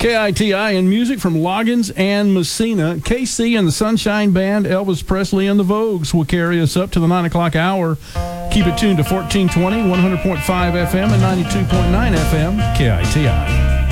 KITI and music from Loggins and Messina. KC and the Sunshine Band, Elvis Presley and the Vogues will carry us up to the 9 o'clock hour. Keep it tuned to 1420, 100.5 FM and 92.9 FM, KITI.